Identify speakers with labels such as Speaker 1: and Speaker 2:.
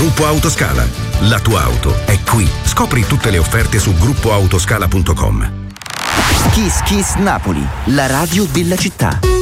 Speaker 1: Gruppo Autoscala. La tua auto è qui. Scopri tutte le offerte su gruppoautoscala.com.
Speaker 2: Kiss Kiss Napoli, la radio della città.